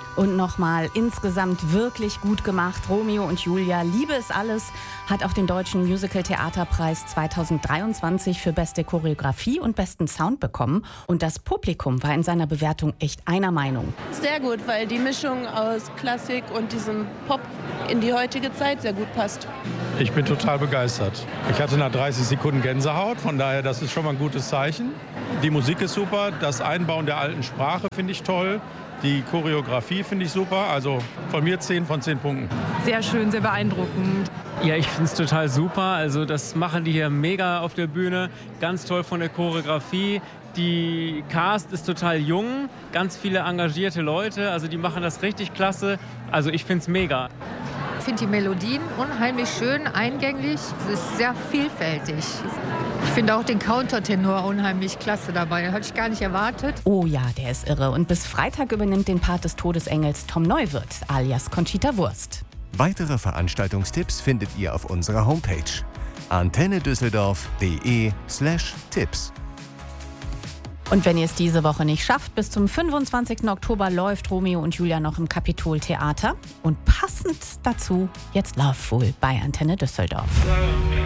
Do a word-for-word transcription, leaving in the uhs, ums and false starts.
Und nochmal insgesamt wirklich gut gemacht. Romeo und Julia, Liebe ist alles, hat auch den Deutschen Musical-Theaterpreis zweitausenddreiundzwanzig für beste Choreografie und besten Sound bekommen. Und das Publikum war in seiner Bewertung echt einer Meinung. Sehr gut, weil die Mischung aus Klassik und diesem Pop in die heutige Zeit sehr gut passt. Ich bin total begeistert. Ich hatte nach dreißig Sekunden Gänsehaut, von daher, das ist schon mal ein gutes Zeichen. Die Musik ist super, das Einbauen der alten Sprache finde ich toll. Die Choreografie finde ich super, also von mir zehn von zehn Punkten. Sehr schön, sehr beeindruckend. Ja, ich finde es total super. Also das machen die hier mega auf der Bühne. Ganz toll von der Choreografie. Die Cast ist total jung, ganz viele engagierte Leute. Also die machen das richtig klasse. Also ich finde es mega. Ich finde die Melodien unheimlich schön, eingängig. Es ist sehr vielfältig. Ich finde auch den Countertenor unheimlich klasse dabei. Das hatte ich gar nicht erwartet. Oh ja, der ist irre. Und bis Freitag übernimmt den Part des Todesengels Tom Neuwirth, alias Conchita Wurst. Weitere Veranstaltungstipps findet ihr auf unserer Homepage antennedüsseldorf.de slash Tipps. Und wenn ihr es diese Woche nicht schafft, bis zum fünfundzwanzigsten Oktober läuft Romeo und Julia noch im Kapitol Theater. Und passend dazu jetzt Loveful bei Antenne Düsseldorf.